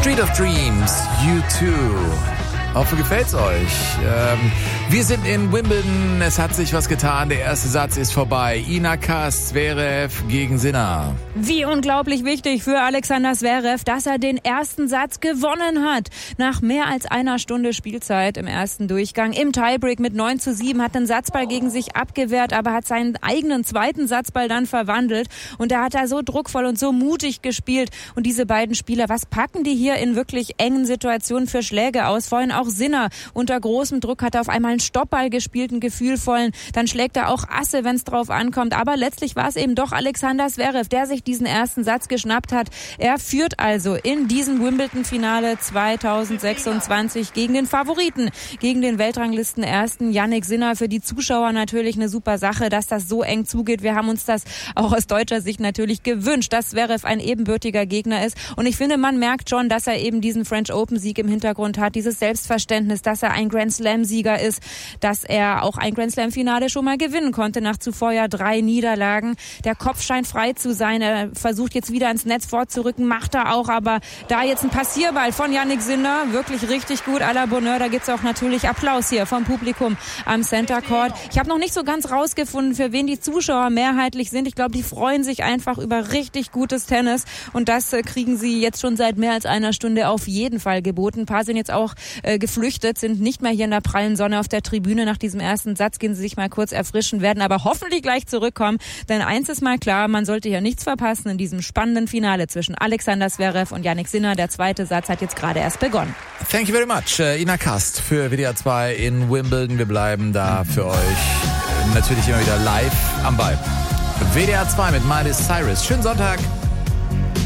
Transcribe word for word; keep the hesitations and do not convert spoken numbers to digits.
Street of Dreams, U zwei. Hoffe, gefällt's euch. Ähm, wir sind in Wimbledon. Es hat sich was getan. Der erste Satz ist vorbei. Ina Kast, Zverev gegen Sinner. Wie unglaublich wichtig für Alexander Zverev, dass er den ersten Satz gewonnen hat. Nach mehr als einer Stunde Spielzeit im ersten Durchgang. Im Tiebreak mit neun zu sieben hat den Satzball gegen sich abgewehrt, aber hat seinen eigenen zweiten Satzball dann verwandelt. Und da hat er so druckvoll und so mutig gespielt. Und diese beiden Spieler, was packen die hier in wirklich engen Situationen für Schläge aus? Vorhin auch Sinner unter großem Druck hat er auf einmal einen Stoppball gespielt, einen gefühlvollen. Dann schlägt er auch Asse, wenn es drauf ankommt. Aber letztlich war es eben doch Alexander Zverev, der sich diesen ersten Satz geschnappt hat. Er führt also in diesem Wimbledon-Finale zweitausendsechsundzwanzig gegen den Favoriten, gegen den Weltranglisten-Ersten Jannik Sinner. Für die Zuschauer natürlich eine super Sache, dass das so eng zugeht. Wir haben uns das auch aus deutscher Sicht natürlich gewünscht, dass Zverev ein ebenbürtiger Gegner ist. Und ich finde, man merkt schon, dass er eben diesen French Open-Sieg im Hintergrund hat, dieses Selbstverständnis, dass er ein Grand Slam-Sieger ist, dass er auch ein Grand Slam-Finale schon mal gewinnen konnte, nach zuvor ja drei Niederlagen. Der Kopf scheint frei zu sein. Er versucht jetzt wieder ins Netz vorzurücken, macht er auch, aber da jetzt ein Passierball von Jannik Sinner, wirklich richtig gut, à la Bonheur. Da gibt's auch natürlich Applaus hier vom Publikum am Center Court. Ich habe noch nicht so ganz rausgefunden, für wen die Zuschauer mehrheitlich sind. Ich glaube, die freuen sich einfach über richtig gutes Tennis und das äh, kriegen sie jetzt schon seit mehr als einer Stunde auf jeden Fall geboten. Ein paar sind jetzt auch äh, geflüchtet, sind nicht mehr hier in der prallen Sonne auf der Tribüne. Nach diesem ersten Satz gehen sie sich mal kurz erfrischen, werden aber hoffentlich gleich zurückkommen. Denn eins ist mal klar, man sollte hier nichts verpassen in diesem spannenden Finale zwischen Alexander Zverev und Jannik Sinner. Der zweite Satz hat jetzt gerade erst begonnen. Thank you very much, uh, Ina Kast für W D R zwei in Wimbledon. Wir bleiben da für euch äh, natürlich immer wieder live am Ball. W D R zwei mit Miley Cyrus. Schönen Sonntag.